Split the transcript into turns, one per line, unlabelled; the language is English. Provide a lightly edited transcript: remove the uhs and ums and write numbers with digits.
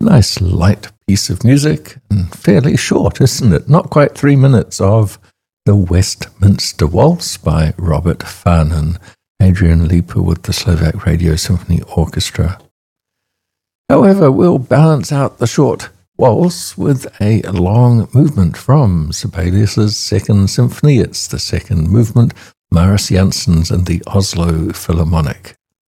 Nice light piece of music, and fairly short, isn't it? Not quite 3 minutes of the Westminster Waltz by Robert Farnon, Adrian Lipa with the Slovak Radio Symphony Orchestra. However, we'll balance out the short waltz with a long movement from Sibelius's Second Symphony. It's the second movement, Marius Janssen's and the Oslo Philharmonic.